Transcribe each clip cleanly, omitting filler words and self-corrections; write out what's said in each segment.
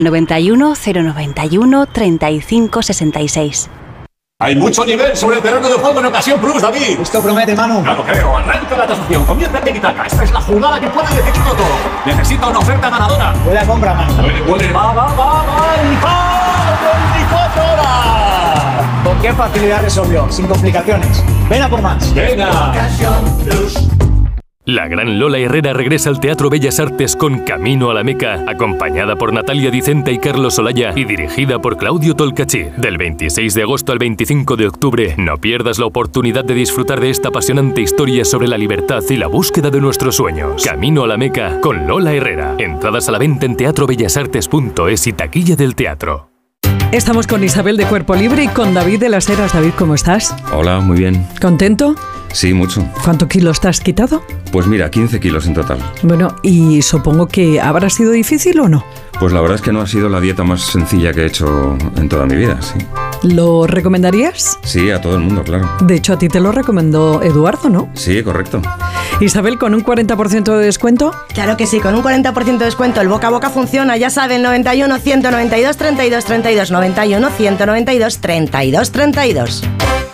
91 091 35 66. Hay mucho nivel sobre el terreno de juego en Ocasión Plus, David. Esto promete, Manu. Ya lo creo. Arranca la tasación. Comienza el tiki-taka. Esta es la jugada que puede decidirlo todo. Necesita una oferta ganadora. Buena compra, Manu. Puede. Va. ¡El 24 horas! ¿Con qué facilidad resolvió? Sin complicaciones. Ven a por más. Venga. Ocasión Plus. La gran Lola Herrera regresa al Teatro Bellas Artes con Camino a la Meca, acompañada por Natalia Dicenta y Carlos Olaya y dirigida por Claudio Tolcachir. Del 26 de agosto al 25 de octubre, no pierdas la oportunidad de disfrutar de esta apasionante historia sobre la libertad y la búsqueda de nuestros sueños. Camino a la Meca con Lola Herrera. Entradas a la venta en teatrobellasartes.es y taquilla del teatro. Estamos con Isabel de Cuerpo Libre y con David de las Heras. David, ¿cómo estás? Hola, muy bien. ¿Contento? Sí, mucho. ¿Cuántos kilos te has quitado? Pues mira, 15 kilos en total. Bueno, y supongo que habrá sido difícil o no. Pues la verdad es que no ha sido la dieta más sencilla que he hecho en toda mi vida, sí. ¿Lo recomendarías? Sí, a todo el mundo, claro. De hecho, a ti te lo recomendó Eduardo, ¿no? Sí, correcto. Isabel, ¿con un 40% de descuento? Claro que sí, con un 40% de descuento el boca a boca funciona, ya saben, 91 192 32 32, 91 192 32 32.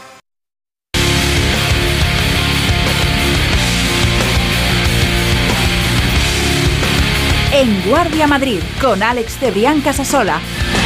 En Guardia Madrid, con Alex Cebrián Casasola.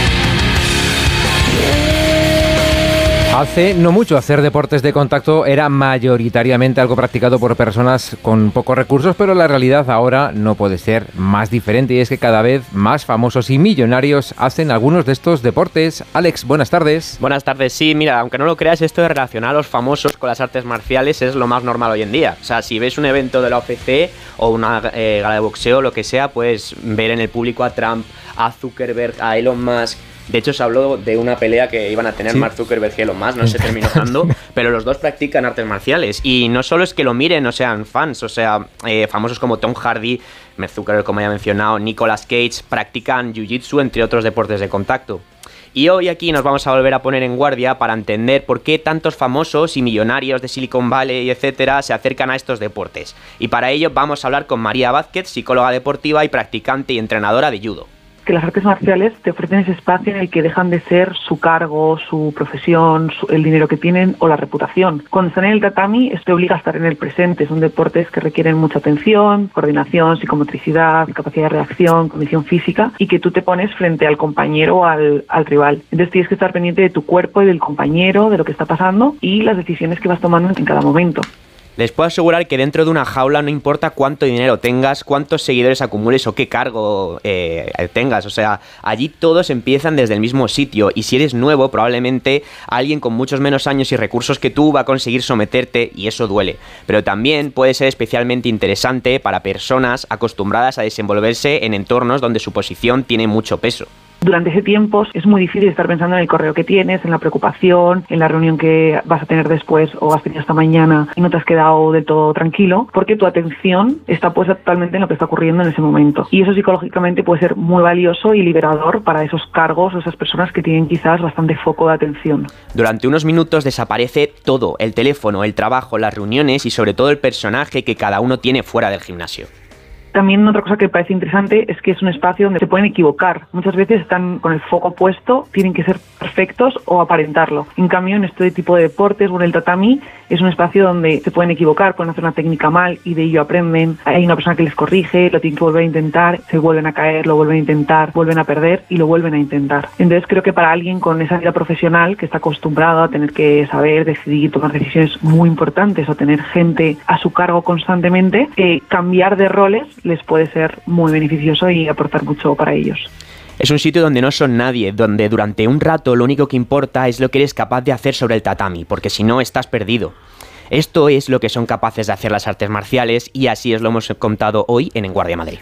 Hace no mucho hacer deportes de contacto era mayoritariamente algo practicado por personas con pocos recursos, pero la realidad ahora no puede ser más diferente y es que cada vez más famosos y millonarios hacen algunos de estos deportes. Alex, buenas tardes. Buenas tardes, sí, mira, aunque no lo creas, esto de relacionar a los famosos con las artes marciales es lo más normal hoy en día. O sea, si ves un evento de la UFC o una gala de boxeo, lo que sea, puedes ver en el público a Trump, a Zuckerberg, a Elon Musk. De hecho, se habló de una pelea que iban a tener Mark Zuckerberg y Elon Musk, no se terminó dando, pero los dos practican artes marciales. Y no solo es que lo miren o sean fans, o sea, famosos como Tom Hardy, Zuckerberg, como ya he mencionado, Nicolas Cage, practican jiu-jitsu, entre otros deportes de contacto. Y hoy aquí nos vamos a volver a poner en guardia para entender por qué tantos famosos y millonarios de Silicon Valley, etcétera, se acercan a estos deportes. Y para ello vamos a hablar con María Vázquez, psicóloga deportiva y practicante y entrenadora de judo. Que las artes marciales te ofrecen ese espacio en el que dejan de ser su cargo, su profesión, el dinero que tienen o la reputación. Cuando están en el tatami, esto te obliga a estar en el presente. Son deportes que requieren mucha atención, coordinación, psicomotricidad, capacidad de reacción, condición física, y que tú te pones frente al compañero o al rival. Entonces tienes que estar pendiente de tu cuerpo y del compañero, de lo que está pasando y las decisiones que vas tomando en cada momento. Les puedo asegurar que dentro de una jaula no importa cuánto dinero tengas, cuántos seguidores acumules o qué cargo tengas. O sea, allí todos empiezan desde el mismo sitio y si eres nuevo, probablemente alguien con muchos menos años y recursos que tú va a conseguir someterte y eso duele. Pero también puede ser especialmente interesante para personas acostumbradas a desenvolverse en entornos donde su posición tiene mucho peso. Durante ese tiempo es muy difícil estar pensando en el correo que tienes, en la preocupación, en la reunión que vas a tener después o has tenido esta mañana y no te has quedado del todo tranquilo, porque tu atención está puesta totalmente en lo que está ocurriendo en ese momento. Y eso psicológicamente puede ser muy valioso y liberador para esos cargos o esas personas que tienen quizás bastante foco de atención. Durante unos minutos desaparece todo, el teléfono, el trabajo, las reuniones y sobre todo el personaje que cada uno tiene fuera del gimnasio. También otra cosa que me parece interesante es que es un espacio donde se pueden equivocar. Muchas veces están con el foco puesto, tienen que ser perfectos o aparentarlo. En cambio, en este tipo de deportes o en el tatami es un espacio donde se pueden equivocar, pueden hacer una técnica mal y de ello aprenden. Hay una persona que les corrige, lo tienen que volver a intentar, se vuelven a caer, lo vuelven a intentar, vuelven a perder y lo vuelven a intentar. Entonces creo que para alguien con esa vida profesional que está acostumbrado a tener que saber, decidir, tomar decisiones muy importantes o tener gente a su cargo constantemente, cambiar de roles les puede ser muy beneficioso y aportar mucho para ellos. Es un sitio donde no son nadie, donde durante un rato lo único que importa es lo que eres capaz de hacer sobre el tatami, porque si no estás perdido. Esto es lo que son capaces de hacer las artes marciales y así os lo hemos contado hoy en Guardia Madrid.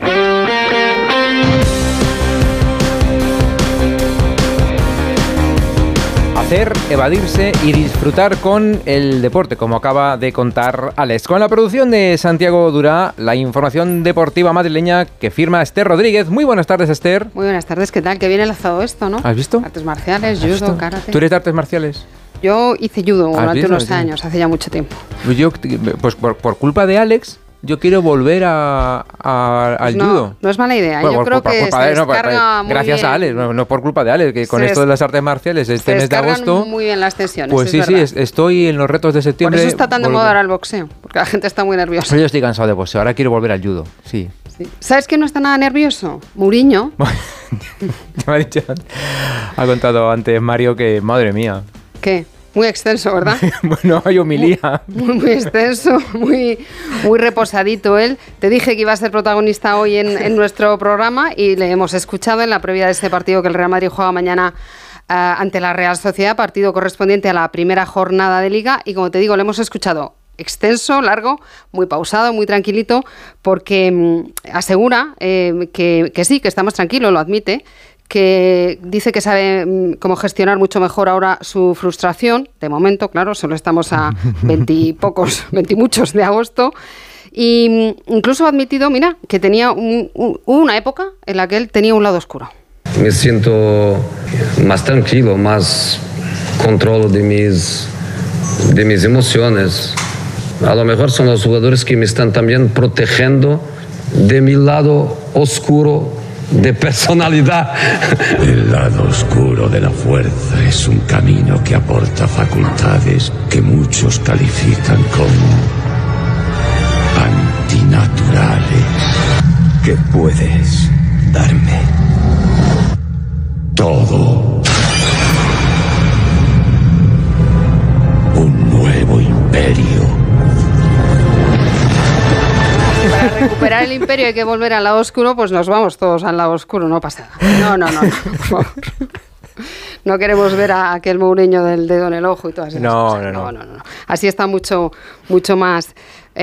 Hacer, evadirse y disfrutar con el deporte, como acaba de contar Alex. Con la producción de Santiago Durá, la información deportiva madrileña que firma Esther Rodríguez. Muy buenas tardes, Esther. Muy buenas tardes, ¿qué tal? Qué bien enlazado esto, ¿no? ¿Has visto? Artes marciales, judo, karate. ¿Tú eres de artes marciales? Yo hice judo durante unos años, hace ya mucho tiempo. Yo, pues por culpa de Alex, yo quiero volver al judo. No es mala idea. Bueno, yo creo que se descarga muy gracias bien. a Alex, no por culpa de Alex, que con esto de las artes marciales este mes de agosto... muy bien las tensiones, pues sí, estoy en los retos de septiembre. Por eso está tan de moda ahora el boxeo, porque la gente está muy nerviosa. Yo estoy cansado de boxeo, ahora quiero volver al judo, sí. ¿Sabes quién no está nada nervioso? Mourinho. Ha contado antes Mario que, madre mía. ¿Qué? Muy extenso, ¿verdad? Bueno, hay homilía. Muy extenso, muy reposadito él. Te dije que iba a ser protagonista hoy en nuestro programa y le hemos escuchado en la previa de este partido que el Real Madrid juega mañana ante la Real Sociedad, partido correspondiente a la primera jornada de Liga, y como te digo, le hemos escuchado extenso, largo, muy pausado, muy tranquilito, porque asegura que sí, que está más tranquilo, lo admite, que dice que sabe cómo gestionar mucho mejor ahora su frustración. De momento, claro, solo estamos a 20 muchos de agosto. Y incluso ha admitido, mira, que tenía una época en la que él tenía un lado oscuro. Me siento más tranquilo, más controlo de mis emociones. A lo mejor son los jugadores que me están también protegiendo de mi lado oscuro de personalidad. El lado oscuro de la fuerza es un camino que aporta facultades que muchos califican como antinaturales. ¿Qué puedes darme? Todo. Un nuevo imperio. Para recuperar el imperio hay que volver al lado oscuro, pues nos vamos todos al lado oscuro, no pasa nada. No, por favor. No queremos ver a aquel Mourinho del dedo en el ojo y todas esas cosas. No. Así está mucho más,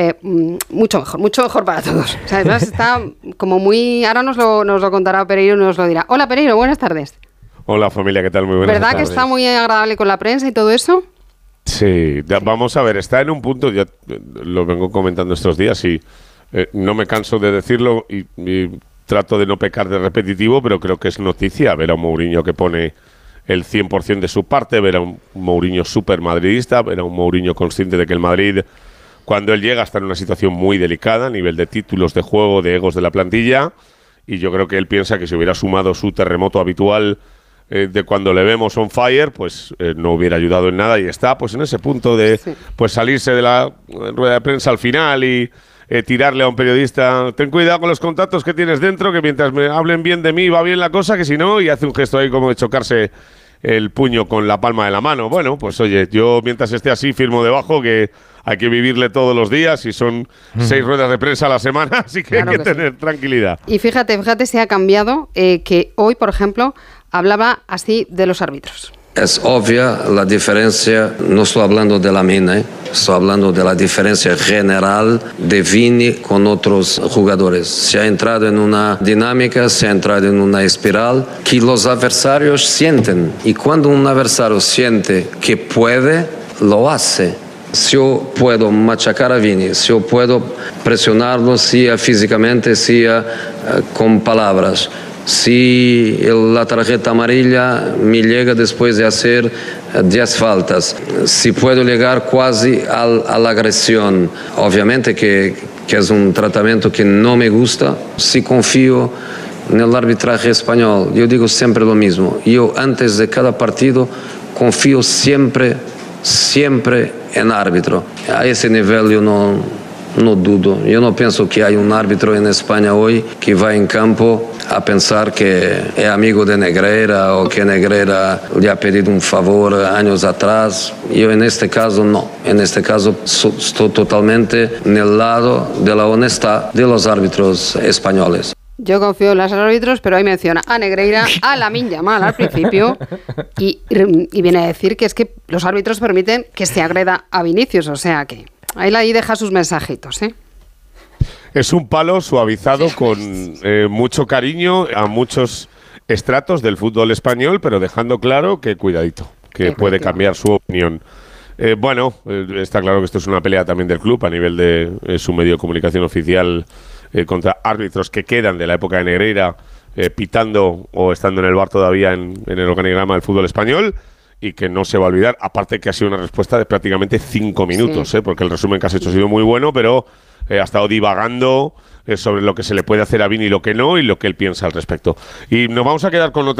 mucho mejor para todos. O sea, además está como muy... Ahora nos lo contará Pereiro y nos lo dirá. Hola Pereiro, buenas tardes. Hola familia, ¿qué tal? Muy buenas tardes. ¿Verdad que está muy agradable con la prensa y todo eso? Sí, vamos a ver, está en un punto, ya lo vengo comentando estos días y no me canso de decirlo y trato de no pecar de repetitivo, pero creo que es noticia ver a un Mourinho que pone el 100% de su parte, ver a un Mourinho súper madridista, ver a un Mourinho consciente de que el Madrid, cuando él llega, está en una situación muy delicada a nivel de títulos, de juego, de egos de la plantilla, y yo creo que él piensa que si hubiera sumado su terremoto habitual de cuando le vemos on fire, pues no hubiera ayudado en nada, y está pues en ese punto de pues salirse de la rueda de prensa al final y tirarle a un periodista, ten cuidado con los contactos que tienes dentro, que mientras me hablen bien de mí va bien la cosa, que si no, y hace un gesto ahí como de chocarse el puño con la palma de la mano. Bueno, pues oye, yo mientras esté así firmo debajo que hay que vivirle todos los días y son 6 ruedas de prensa a la semana, así que claro, hay que tener tranquilidad. Y fíjate si ha cambiado, que hoy, por ejemplo, hablaba así de los árbitros. Es obvia la diferencia, no estoy hablando de la mina, estoy hablando de la diferencia general de Vini con otros jugadores. Se ha entrado en una dinámica, se ha entrado en una espiral que los adversarios sienten. Y cuando un adversario siente que puede, lo hace. Si yo puedo machacar a Vini, si yo puedo presionarlo, sea físicamente, sea con palabras, si la tarjeta amarilla me llega después de hacer 10 faltas, si puedo llegar casi a la agresión, obviamente que es un tratamiento que no me gusta, si confío en el arbitraje español, yo digo siempre lo mismo, yo antes de cada partido confío siempre en árbitro, a ese nivel yo no dudo. Yo no pienso que hay un árbitro en España hoy que va en campo a pensar que es amigo de Negreira o que Negreira le ha pedido un favor años atrás. Yo en este caso no. En este caso estoy totalmente en el lado de la honestidad de los árbitros españoles. Yo confío en los árbitros, pero ahí menciona a Negreira, a Lamine Yamal al principio y viene a decir que es que los árbitros permiten que se agreda a Vinicius, o sea que ahí deja sus mensajitos, ¿eh? Es un palo suavizado con mucho cariño a muchos estratos del fútbol español, pero dejando claro que cuidadito, que puede cambiar su opinión. Está claro que esto es una pelea también del club a nivel de su medio de comunicación oficial contra árbitros que quedan de la época de Negreira pitando o estando en el bar todavía en el organigrama del fútbol español. Y que no se va a olvidar, aparte que ha sido una respuesta de prácticamente 5 minutos, porque el resumen que has hecho ha sido muy bueno, pero ha estado divagando sobre lo que se le puede hacer a Vini y lo que no, y lo que él piensa al respecto. Y nos vamos a quedar con otra